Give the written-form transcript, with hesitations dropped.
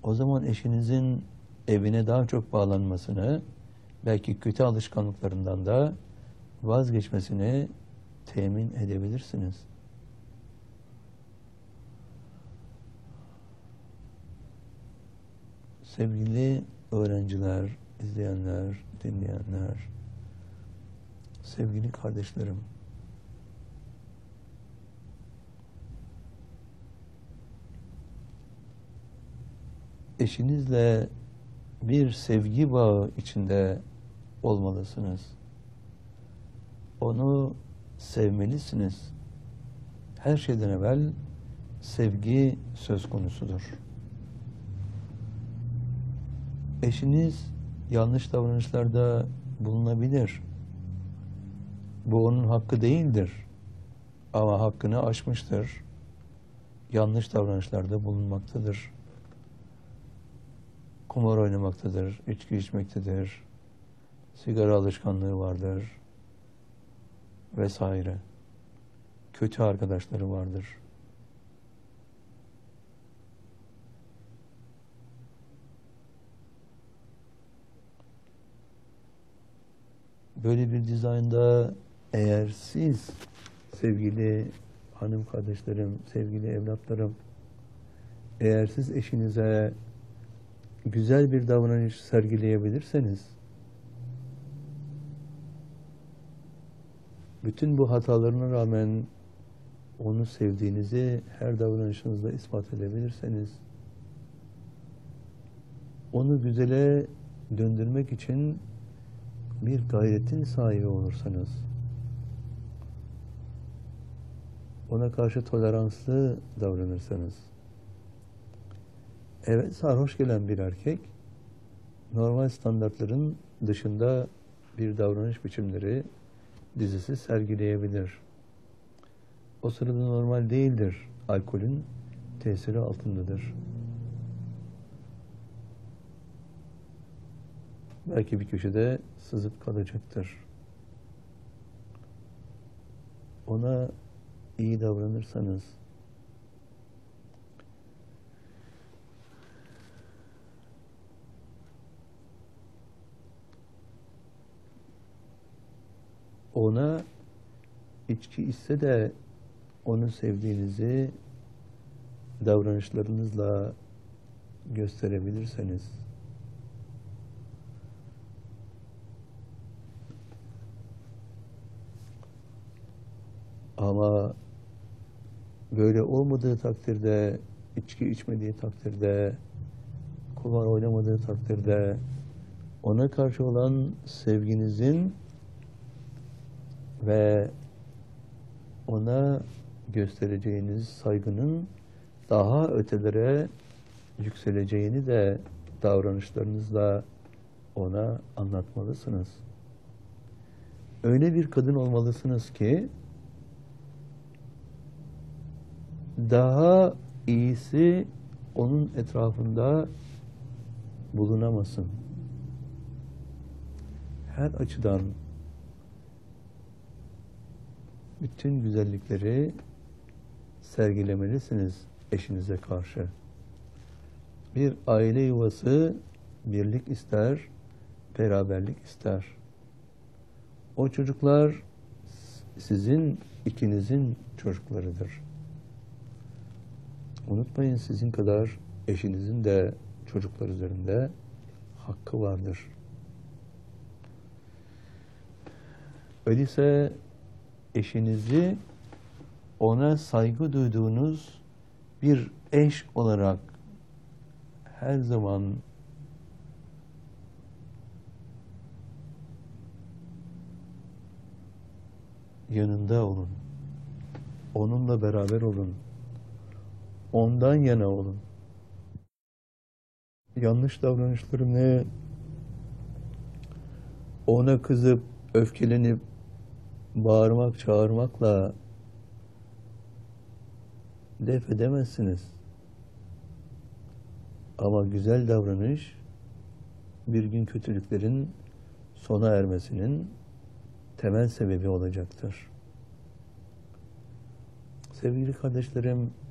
O zaman eşinizin evine daha çok bağlanmasını, belki kötü alışkanlıklarından da vazgeçmesini temin edebilirsiniz. Sevgili öğrenciler, izleyenler, dinleyenler, sevgili kardeşlerim, eşinizle bir sevgi bağı içinde olmalısınız. Onu sevmelisiniz. Her şeyden evvel sevgi söz konusudur. Eşiniz yanlış davranışlarda bulunabilir. Bu onun hakkı değildir. Ama hakkını aşmıştır. Yanlış davranışlarda bulunmaktadır. Kumar oynamaktadır, içki içmektedir, sigara alışkanlığı vardır vesaire. Kötü arkadaşları vardır. Böyle bir dizaynda eğer siz sevgili hanım kardeşlerim, sevgili evlatlarım, eğer siz eşinize güzel bir davranış sergileyebilirseniz, bütün bu hatalarına rağmen onu sevdiğinizi her davranışınızda ispat edebilirseniz, onu güzele döndürmek için bir gayretin sahibi olursanız, ona karşı toleranslı davranırsanız, evet, sarhoş gelen bir erkek, normal standartların dışında bir davranış biçimleri dizisi sergileyebilir. O sırada normal değildir. Alkolün tesiri altındadır. Belki bir köşede sızıp kalacaktır. Ona iyi davranırsanız, ona içki içse de onu sevdiğinizi davranışlarınızla gösterebilirseniz, ama böyle olmadığı takdirde, içki içmediği takdirde, kumar oynamadığı takdirde, ona karşı olan sevginizin ve ona göstereceğiniz saygının daha ötelere yükseleceğini de davranışlarınızla ona anlatmalısınız. Öyle bir kadın olmalısınız ki daha iyisi onun etrafında bulunamasın. Her açıdan bütün güzellikleri sergilemelisiniz eşinize karşı. Bir aile yuvası birlik ister, beraberlik ister. O çocuklar sizin ikinizin çocuklarıdır. Unutmayın, sizin kadar eşinizin de çocuklar üzerinde hakkı vardır. Öyleyse eşinizi ona saygı duyduğunuz bir eş olarak her zaman yanında olun. Onunla beraber olun. Ondan yana olun. Yanlış davranışlarını ona kızıp, öfkelenip, bağırmak, çağırmakla def edemezsiniz. Ama güzel davranış, bir gün kötülüklerin sona ermesinin temel sebebi olacaktır. Sevgili kardeşlerim,